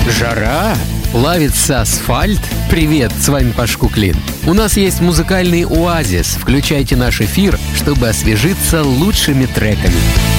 Жара? Плавится асфальт? Привет, с вами Паш Куклин. У нас есть музыкальный оазис. Включайте наш эфир, чтобы освежиться лучшими треками.